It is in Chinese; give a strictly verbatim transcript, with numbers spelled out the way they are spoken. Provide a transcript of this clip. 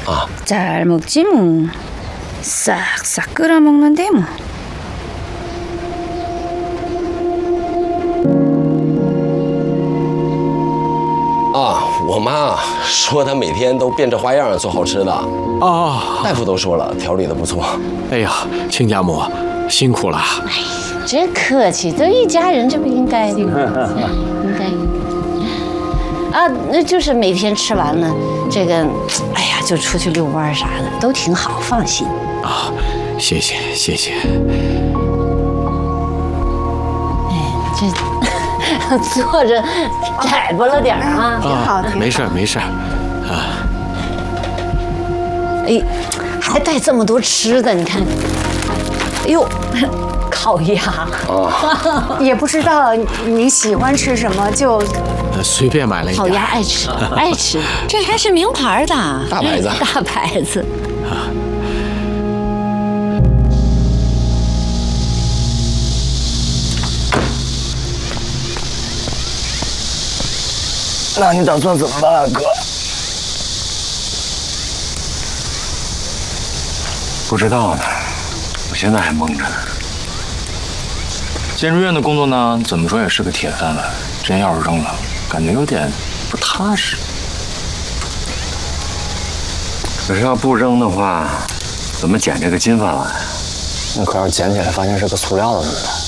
아. 잘 먹지 뭐. 싹싹 끓여 먹는데 뭐. 啊，我妈说她每天都变着花样做好吃的。 啊， 大夫都说了，调理的不错。 哎呀，亲家母辛苦了。 哎，真客气，都一家人，这不应该的吗？应该。啊，那就是每天吃完了这个，哎呀，就出去遛弯啥的，都挺好，放心。 啊，谢谢谢谢。 哎，这。坐着窄巴了点啊， 挺好，没事没事，啊。 哎，还带这么多吃的，你看，哎呦，烤鸭啊，也不知道你喜欢吃什么，就随便买了一点。 烤鸭爱吃，爱吃，这还是名牌的， 大牌子， 大牌子。啊。 那你打算怎么办啊，哥？ 不知道呢，我现在还蒙着呢。建筑院的工作呢，怎么说也是个铁饭碗，真要是扔了，感觉有点不踏实。 可是要不扔的话，怎么捡这个金饭碗？ 那可要捡起来发现是个塑料的怎么办？